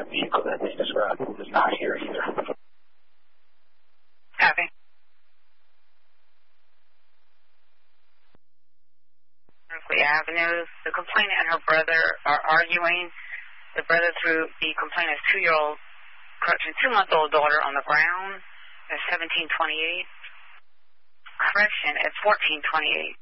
vehicle that they described was not here either. Copy. Berkeley Avenue. The complainant and her brother are arguing. The brother threw the complainant's 2-month-old daughter on the ground at 1728. Correction, at 1428.